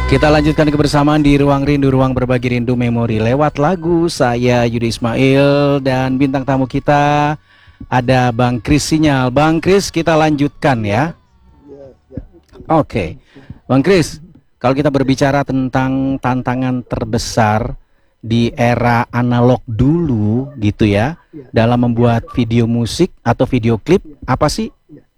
Kita lanjutkan kebersamaan di Ruang Rindu, Ruang Berbagi Rindu Memori lewat lagu. Saya Yudi Ismail dan bintang tamu kita ada Bang Kris Sinyal. Bang Kris, kita lanjutkan ya. Oke. Bang Kris, kalau kita berbicara tentang tantangan terbesar di era analog dulu gitu ya, dalam membuat video musik atau video klip, apa sih?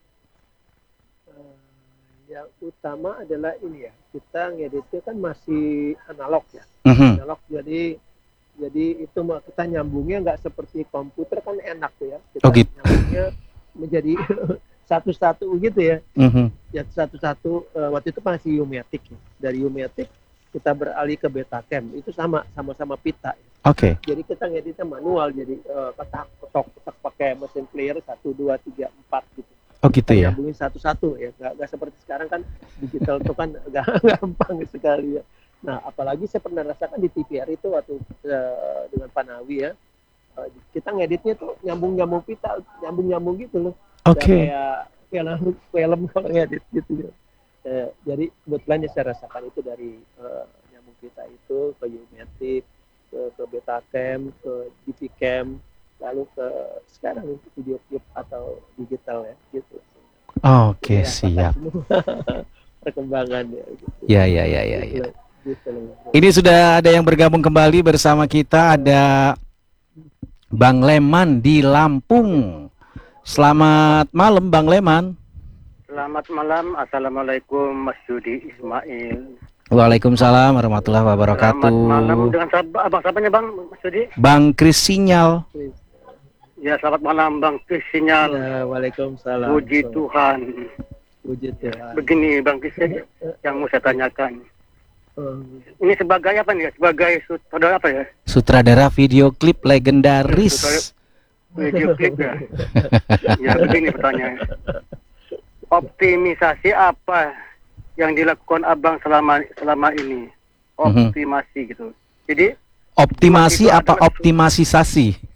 Yang utama adalah ini ya, kita ngeditnya kan masih analog ya. Analog, jadi itu kita nyambungnya nggak seperti komputer kan enak tuh ya. Kita nyambungnya menjadi satu-satu gitu ya. Ya satu-satu, waktu itu masih U-matic ya. Dari U-matic kita beralih ke Betacam, itu sama-sama pita ya. Jadi kita ngeditnya manual, jadi ketok pakai mesin player 1, 2, 3, 4 gitu. Gitu ya. Nyambungin satu-satu ya, nggak seperti sekarang kan digital itu kan gampang sekali ya. Nah, apalagi saya pernah rasakan di TVR itu waktu dengan Panawi ya, kita ngeditnya tuh nyambung pita, nyambung gitu loh. Kayak film kalau ngedit gitu ya. Jadi kebetulan saya rasakan itu dari nyambung pita itu ke U-matic, ke Betacam, ke DP-Cam, lalu ke sekarang video klip atau digital ya gitu. Siap. Perkembangannya gitu. Ya. Gitu. Ini sudah ada yang bergabung kembali bersama kita, ada Bang Leman di Lampung. Selamat malam Bang Leman. Selamat malam, assalamualaikum Mas Yudi Ismail. Waalaikumsalam warahmatullahi wabarakatuh. Selamat malam dengan abang siapanya Bang Mas Yudi? Bang Kris Sinyal. Ya, selamat malam Bang Kris Sinyal. Ya, waalaikumsalam. Puji Tuhan. Puji Tuhan. Begini Bang Kris yang mau saya tanyakan. Ini sebagai apa nih? Sebagai sutradara apa ya? Sutradara video klip legendaris. Video klip ya. Ya, begini pertanyaannya. Optimisasi apa yang dilakukan Abang selama ini? Optimasi gitu. Jadi optimasi apa optimisasi?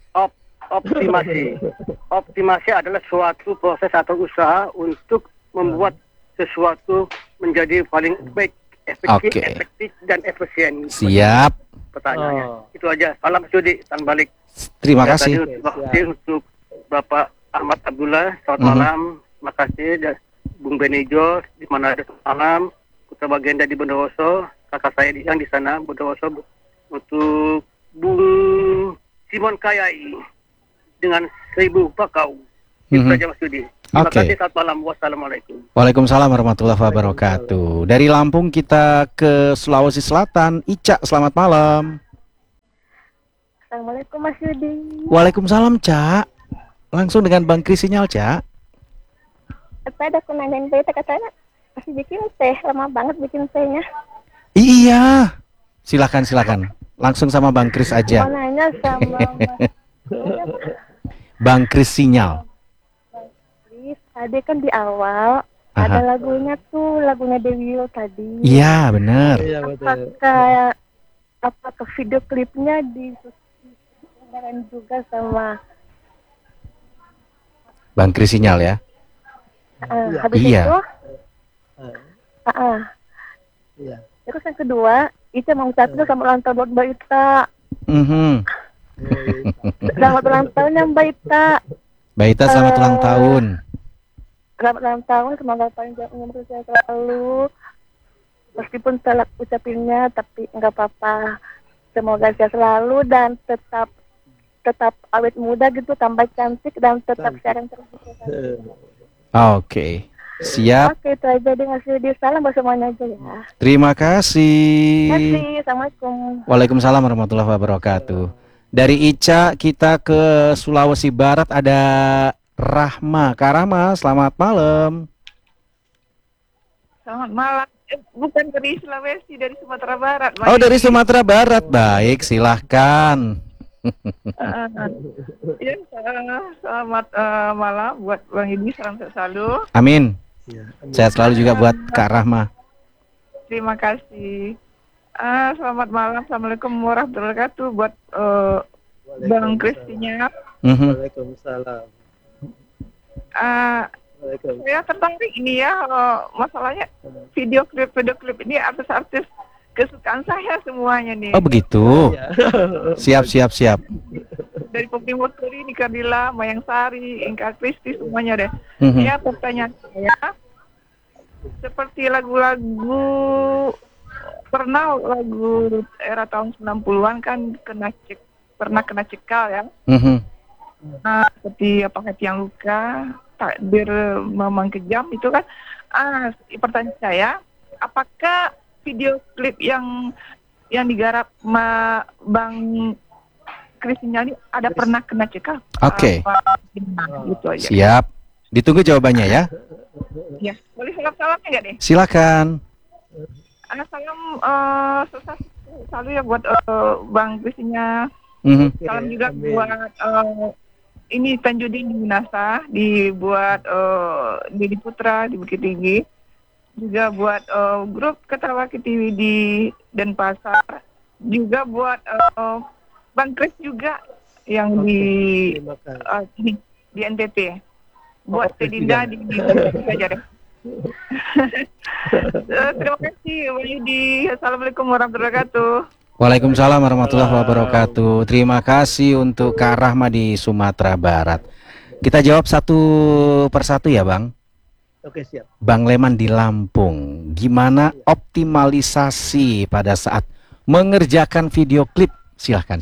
Optimasi adalah suatu proses atau usaha untuk membuat sesuatu menjadi paling baik, efektif dan efisien. Siap. Pertanyaannya itu aja. Salam Sudi, salam balik. Terima kasih. Terima kasih untuk Bapak Ahmad Abdullah. Selamat malam. Terima kasih. Dan Bung Benijo di mana ada malam. Putra Bagenda di Bondowoso. Kakak saya yang di sana Bondowoso. Untuk Bung Simon Kayai dengan 1000 bakau. Itu saja Mas Yudi. Terima kasih, selamat malam. Wassalamualaikum. Waalaikumsalam warahmatullahi wabarakatuh. Dari Lampung kita ke Sulawesi Selatan. Ica, selamat malam. Assalamualaikum Mas Yudi. Waalaikumsalam Cak. Langsung dengan Bang Kris Sinyal Cak. Saya ada nanyain berita katanya masih bikin teh, lama banget bikin tehnya. Iya. Silakan. Langsung sama Bang Kris aja. Mau nanya sama Bang Kris Sinyal. Bang Kris, tadi kan di awal ada lagunya Dewi Yull tadi. Iya, benar. Apakah video klipnya disesuaikan juga sama Bang Kris Sinyal ya? Habis itu terus yang kedua Ica mau ucapin selamat ulang tahun buat Mbak Ita. Selamat ulang tahun ya Mbak Ita. Mbak Ita selamat ulang tahun. Selamat ulang tahun, semoga panjang umur saya selalu. Meskipun telat ucapinnya tapi enggak apa-apa. Semoga saya selalu dan tetap awet muda gitu, tambah cantik dan tetap sharing terus. Siap. Oke, itu aja deh Mas Yudi. Salam buat semuanya aja ya. Terima kasih. Assalamualaikum. Waalaikumsalam warahmatullahi wabarakatuh. Dari Ica kita ke Sulawesi Barat ada Rahma. Kak Rahma, selamat malam. Selamat malam. Bukan dari Sulawesi, dari Sumatera Barat. Dari Sumatera Barat. Baik, silahkan. Selamat malam buat Bang Yudi, salam sehat selalu. Amin. Sehat selalu juga buat Kak Rahma. Terima kasih. Selamat malam, assalamualaikum warahmatullahi wabarakatuh buat Bang Kris Sinyal. Waalaikumsalam. Saya tertarik ini ya, masalahnya video klip ini artis-artis kesukaan saya semuanya nih. Oh begitu. Ya. Siap. Dari Poppy Moturi, Nika Dila, Mayang Sari, Inka Kristi, semuanya deh. Mhm. Ya, pertanyaan saya, seperti lagu-lagu, pernah lagu era tahun 90-an kan pernah kena cekal ya. Mhm. Nah, seperti apakah tiang luka, takdir memang kejam itu kan. Pertanyaan saya, apakah video klip yang digarap Bang Kristin ini ada pernah kena cekal? Oke. Gitu aja. Siap. Ditunggu jawabannya ya. Ya, boleh salam-salamnya nggak deh? Silakan. Salam sukses selalu ya buat Bang Kristinnya. Mhm. Salam juga Amin. buat ini Tanjudin di Minasa, dibuat Didi Putra di Bukit Tinggi, juga buat grup Ketawa TV di Denpasar, juga buat Bang Kris juga yang Oke, di terima kasih. ini di NTT, buat Oke, Tedinda tidak. di aja deh. Terima kasih Bang Yudi. Assalamualaikum warahmatullahi wabarakatuh. Waalaikumsalam warahmatullahi wabarakatuh. Terima kasih untuk Kak Rahma di Sumatera Barat. Kita jawab satu persatu ya, Bang. Oke, siap. Bang Leman di Lampung, gimana optimalisasi pada saat mengerjakan video klip? Silakan.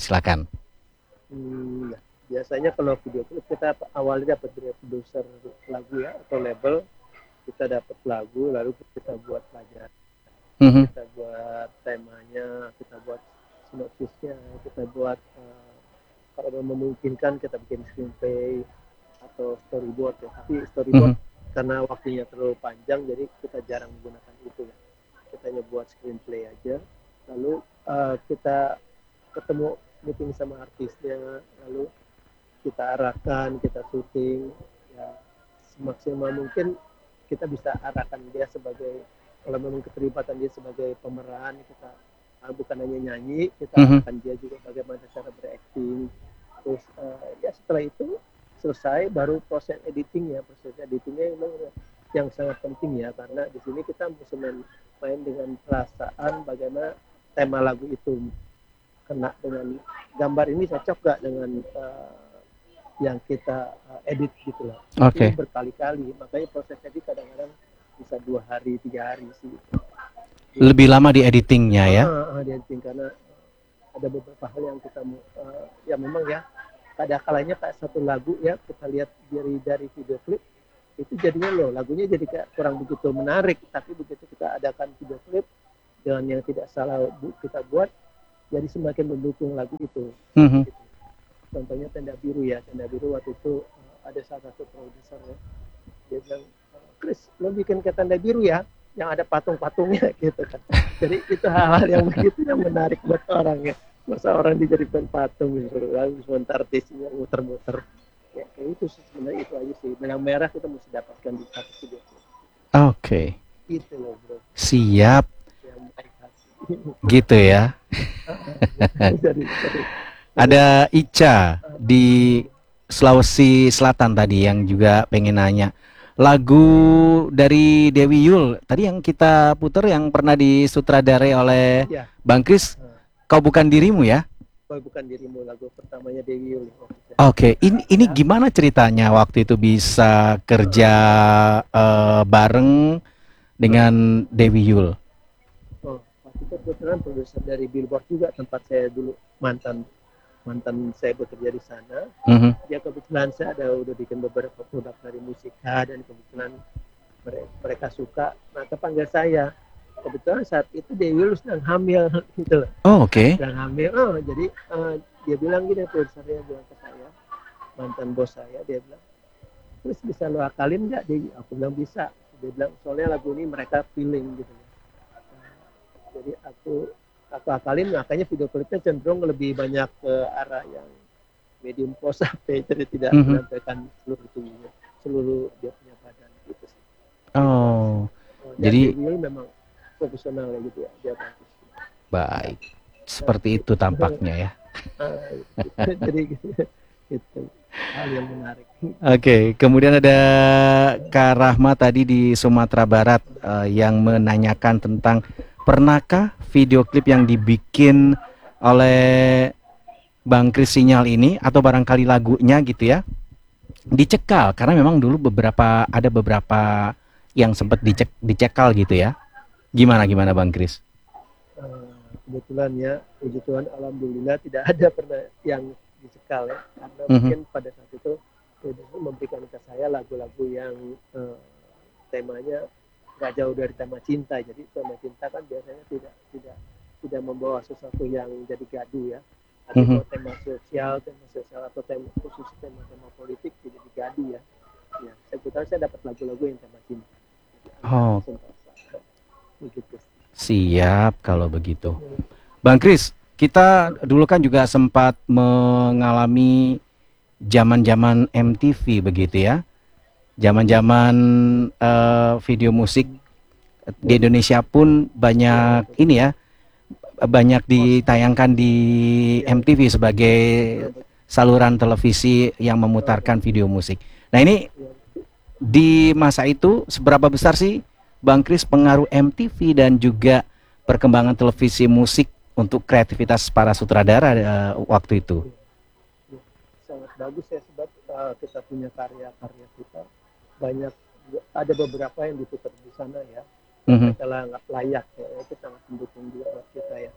Nah, biasanya kalau video klip kita awalnya dapat dari produser lagu ya atau label, kita dapat lagu lalu kita buat pelajaran, Mhm. kita buat temanya, kita buat sinopsisnya, kita buat kalau memungkinkan kita bikin screenplay atau storyboard ya. Tapi storyboard karena waktunya terlalu panjang jadi kita jarang menggunakan itu ya. Kita hanya buat screenplay aja, lalu kita ketemu meeting sama artisnya, lalu kita arahkan, kita syuting ya, semaksimal mungkin kita bisa arahkan dia sebagai, kalau memang keterlibatan dia sebagai pemeran, kita bukan hanya nyanyi, kita arahkan dia juga bagaimana cara berakting. Terus ya setelah itu selesai baru proses editing ya. Proses editingnya memang yang sangat penting ya, karena di sini kita mesti main dengan perasaan bagaimana tema lagu itu kena dengan gambar ini, cocok gak dengan yang kita edit gitu loh. Oke. Ini berkali-kali, makanya proses edit kadang-kadang bisa 2 hari 3 hari sih. Lebih lama di editingnya ya. Di editing karena ada beberapa hal yang kita ya memang ya pada kalanya kayak satu lagu ya kita lihat dari video klip itu jadinya loh lagunya jadi kayak kurang begitu menarik, tapi begitu kita adakan video klip dengan yang tidak salah kita buat jadi semakin mendukung lagu itu. Mhm. Gitu. Contohnya Tenda Biru ya, Tenda Biru waktu itu ada salah satu produser ya, dia bilang, Chris lo bikin ke Tenda Biru ya yang ada patung-patungnya gitu kan. Jadi itu hal-hal yang begitu yang menarik buat orang ya. Masa orang dijadikan patung gitu, lalu sebentar artisnya muter-muter ya kayak itu sih, sebenarnya itu aja sih. Benang merah kita mesti dapatkan di satu video klip. Oke. Itu loh bro, Siap yang baik hati. gitu ya. Jadi Ada Ica di Sulawesi Selatan tadi yang juga pengen nanya. Lagu dari Dewi Yul tadi yang kita putar yang pernah disutradarai oleh ya, Bang Kris, Kau Bukan Dirimu ya? Kau Bukan Dirimu, lagu pertamanya Dewi Yul. Oke, ini gimana ceritanya waktu itu bisa kerja bareng dengan Dewi Yul? Oh, waktu itu kebetulan produser dari Billboard juga tempat saya dulu mantan saya bekerja di sana. Mhm. Dia kebetulan saya udah bikin beberapa produk dari musika dan kebetulan mereka suka. Nah, kepanggil saya. Kebetulan saat itu Dewi Yul sedang hamil gitu loh. Oh, oke. Sedang hamil. Jadi dia bilang gini, produsernya bilang ke saya, mantan bos saya, dia bilang, terus bisa lo akalin nggak Dewi? Aku bilang bisa. Dia bilang soalnya lagu ini mereka feeling gitu. Jadi aku akalin, makanya video klipnya cenderung lebih banyak ke arah yang medium close up ya, jadi tidak menampilkan seluruh tubuhnya, seluruh dia punya badan gitu sih. Oh, Dan jadi Dewi memang profesional ya gitu ya, dia bagus. baik. Seperti itu tampaknya ya. Jadi itu hal yang menarik. Oke, kemudian ada Kak Rahma tadi di Sumatera Barat yang menanyakan tentang pernahkah video klip yang dibikin oleh Bang Kris Sinyal ini atau barangkali lagunya gitu ya dicekal karena memang dulu ada beberapa yang sempat dicekal gitu ya. Gimana Bang Kris? Kebetulan ya, puji Tuhan, alhamdulillah tidak ada pernah yang dicekal ya, karena mungkin pada saat itu produser memberikan ke saya lagu-lagu yang temanya nggak jauh dari tema cinta. Jadi tema cinta kan biasanya tidak membawa sesuatu yang jadi gaduh ya. Tapi kalau tema sosial atau tema khusus tema politik tidak digaduh ya. Ya, kebetulan saya dapat lagu-lagu yang tema cinta. Oh, begitu. Siap kalau begitu. Bang Kris, kita dulu kan juga sempat mengalami zaman-zaman MTV begitu ya. Zaman-zaman video musik di Indonesia pun banyak ini ya, banyak ditayangkan di MTV sebagai saluran televisi yang memutarkan video musik. Nah ini di masa itu seberapa besar sih Bang Kris pengaruh MTV dan juga perkembangan televisi musik untuk kreativitas para sutradara waktu itu? Sangat bagus ya, sebab kita punya karya-karya kita banyak, ada beberapa yang diputar di sana ya. Setelah nggak layak ya, itu sangat mendukung juga buat kita ya.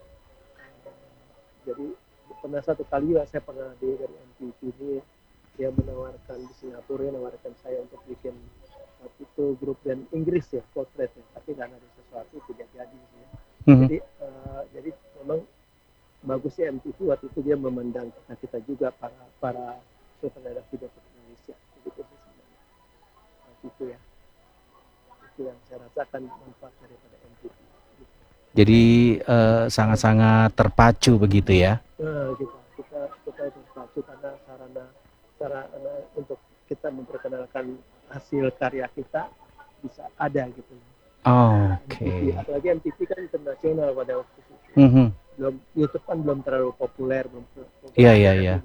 Jadi pernah satu kali ya saya pernah dari MTV ini dia menawarkan di Singapura, menawarkan saya untuk bikin waktu itu grup band Inggris ya, Portrait ya, tapi karena ada sesuatu tidak jadi ya. Jadi memang bagus ya MTV waktu itu dia memandang kita juga para sutradara video Indonesia begitu sih sebenarnya. Itu ya, itu yang saya rasakan manfaat daripada MTV. Jadi sangat-sangat terpacu begitu ya? Nah, kita terpacu karena sarana untuk kita memperkenalkan hasil karya kita bisa ada gitu. Oke. Apalagi MTV kan internasional pada waktu itu. Belum, YouTube kan belum terlalu populer, Iya.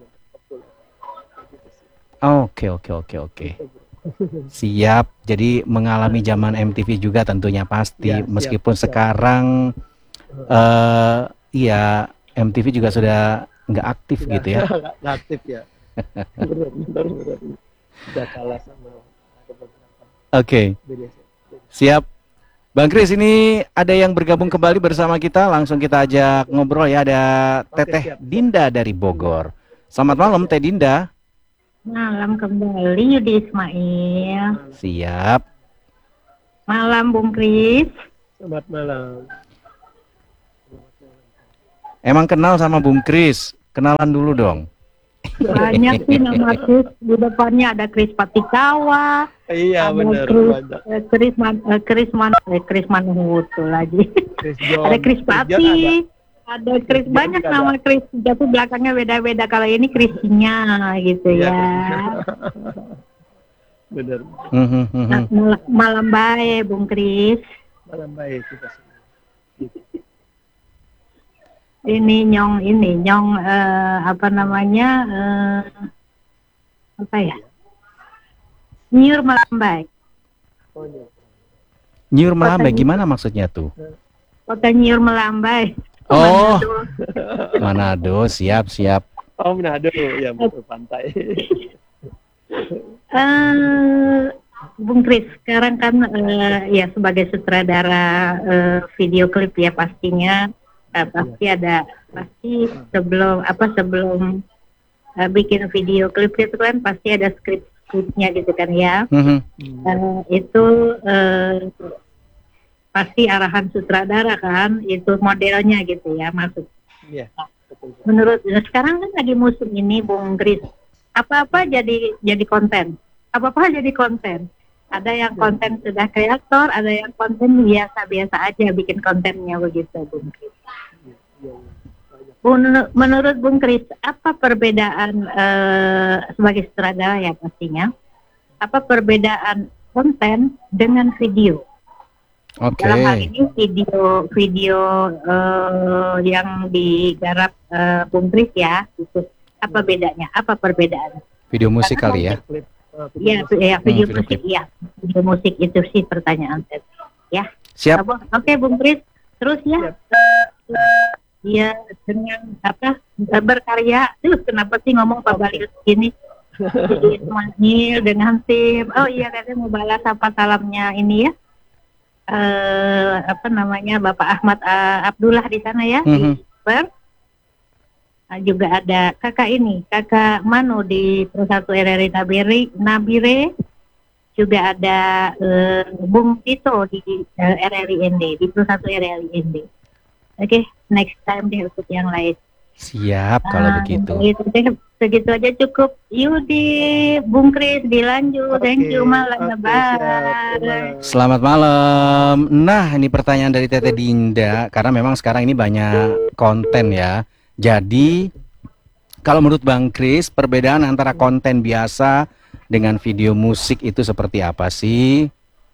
Oke. Siap. Jadi mengalami zaman MTV juga tentunya pasti. Ya, meskipun siap. Sekarang iya MTV juga sudah nggak aktif gitu ya. Nggak aktif ya. Benar. Udah kalah sama ada beberapa. Oke. Siap. Bang Kris, ini ada yang bergabung kembali bersama kita. Langsung kita ajak ngobrol ya. Ada Teteh Dinda dari Bogor. Selamat malam Teh Dinda. Malam kembali Yudi Ismail. Siap. Malam Bung Kris. Selamat malam. Emang kenal sama Bung Kris? Kenalan dulu dong. Banyak sih nama Kris, di depannya ada Kris Patikawa, Iya ada benar. Kris Manhutu lagi. Chris John. Ada Kris Pati, ada Kris, John banyak juga nama Kris, tapi belakangnya beda-beda. Kalau ini Krisnya gitu Iya. ya. Benar. Nah, malam baik Bung Kris. Malam baik kita semua. Gitu. Ini nyong apa namanya apa ya? Nyur malam baik. Oh, iya. Nyur melambai gimana maksudnya tuh? Kota Nyur melambai. Oh, Manado, siap. Oh, Manado, ya betul pantai. Bung Kris, sekarang kan ya sebagai sutradara video klip ya pastinya pasti sebelum bikin video klip itu kan pasti ada skripnya gitu kan ya. Itu pasti arahan sutradara kan, itu modelnya gitu ya maksud. Iya. Betul. Menurut sekarang kan lagi musim ini Bung Kris, apa-apa jadi konten. Apa-apa jadi konten. Ada yang konten sudah kreator, ada yang konten biasa-biasa aja bikin kontennya begitu Bung Kris. Menurut Bung Kris, apa perbedaan sebagai sutradara ya pastinya? Apa perbedaan konten dengan video? Oke. Dalam hal ini video yang digarap Bung Kris ya, itu apa bedanya? Apa perbedaan? Video musik kali ya. Iya, video musik ya. Video musik itu sih pertanyaan saya. Ya. Siap. Oke, Bung Kris. terus ya. Siap. Ya dengan apa berkarya. Kenapa sih ngomong Pak Bali gini? Jadi Ismail dengan tim. Oh iya, katanya mau balas apa salamnya ini ya. Apa namanya Bapak Ahmad Abdullah di sana ya di Perth. Juga ada kakak Mano di Persatu RRI Nabire. Juga ada Bung Tito di RRI ND, di Persatu RRI ND. Oke, next time deh ikut yang lain. Siap kalau begitu. Segitu aja cukup. Yudi, Bung Kris dilanjut. Thank you, malam. Bye. Selamat malam. Nah, ini pertanyaan dari Tete Dinda karena memang sekarang ini banyak konten ya. Jadi kalau menurut Bang Kris, perbedaan antara konten biasa dengan video musik itu seperti apa sih?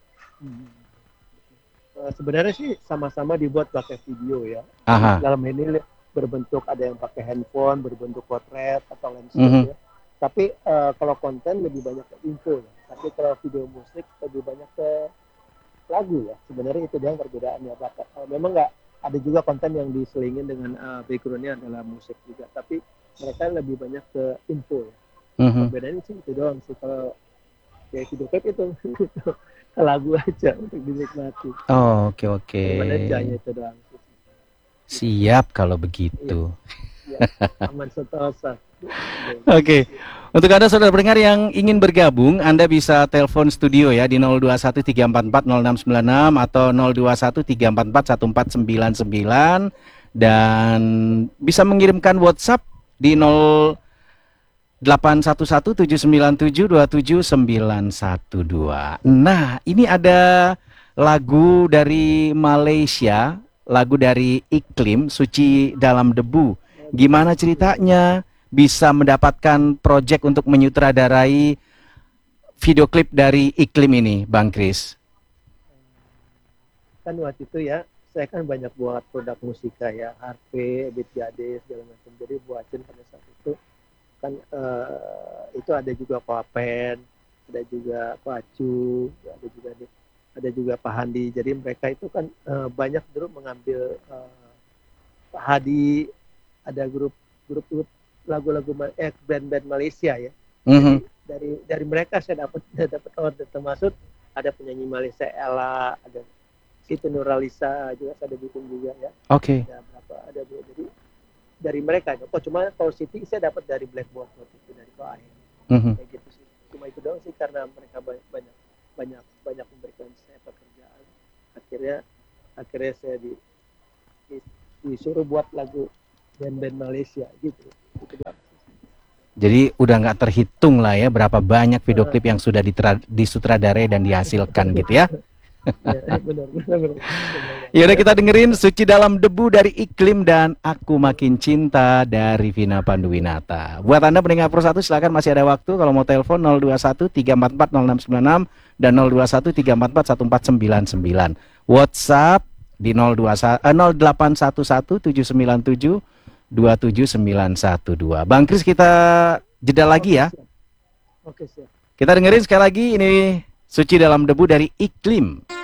Sebenarnya sih sama-sama dibuat pakai video ya. Aha. Dalam ini berbentuk ada yang pakai handphone, berbentuk potret atau landscape ya. Tapi kalau konten lebih banyak ke info ya. Tapi kalau video musik lebih banyak ke lagu ya. Sebenarnya itu doang perbedaannya. Memang nggak ada juga konten yang diselingin dengan backgroundnya adalah musik juga. Tapi mereka lebih banyak ke info ya. Perbedaannya sih itu doang sih. Kalau kayak video clip itu ke lagu aja untuk dinikmati. Oh, oke. Aja itu doang. Siap kalau begitu. Ya, aman sentosa. Oke. Untuk Anda saudara pendengar yang ingin bergabung, Anda bisa telepon studio ya di 0213440696 atau 0213441499 dan bisa mengirimkan WhatsApp di 081179727912. Nah, ini ada lagu dari Malaysia, lagu dari Iklim, Suci Dalam Debu. Gimana ceritanya bisa mendapatkan proyek untuk menyutradarai video klip dari Iklim ini, Bang Kris? Kan waktu itu ya, saya kan banyak buat produk musika ya, harpe, beat jade, segala macam. Jadi buatin pada saat itu kan itu ada juga Papen, ada juga Pacu, ada juga Pak Handi. Jadi mereka itu kan banyak dulu mengambil Pak Hadi, ada grup lagu-lagu band-band Malaysia ya. Jadi dari mereka saya dapat order, termasuk ada penyanyi Malaysia Ella, ada Siti Nuralisa juga saya ada bikin juga ya. Oke. Ada berapa? Ada dua. Jadi dari mereka. Cuma kalau Siti saya dapat dari Blackboard waktu itu, dari Koai. Kayak gitu sih. Cuma itu doang sih karena mereka banyak memberikan saya pekerjaan. Akhirnya saya disuruh buat lagu band-band Malaysia gitu. Jadi udah nggak terhitung lah ya berapa banyak video klip yang sudah disutradarai dan dihasilkan gitu ya. Benar. Ya udah, kita dengerin Suci Dalam Debu dari Iklim dan Aku Makin Cinta dari Vina Panduwinata. Buat Anda pendengar Pro 1 silakan, masih ada waktu kalau mau telepon 0213440696 dan 0213441499. WhatsApp di 081179727912. Bang Kris, kita jeda lagi ya. Oke, siap. Kita dengerin sekali lagi ini Suci Dalam Debu dari Iklim.